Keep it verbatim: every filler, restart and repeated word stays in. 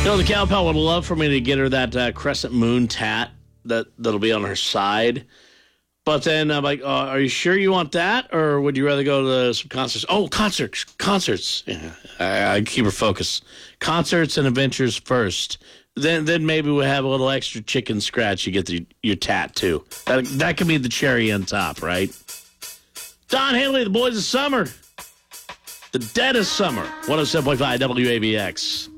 know, the cow pal would love for me to get her that uh, crescent moon tat that, that'll be on her side. But then I'm like, uh, are you sure you want that? Or would you rather go to some concerts? Oh, concerts. Concerts. Yeah, I, I keep her focused. Concerts and adventures first. Then then maybe we'll have a little extra chicken scratch. You get the, your tat, too. That, that could be the cherry on top, right? Don Haley, the boys of summer. The dead of summer. one oh seven point five W A B X.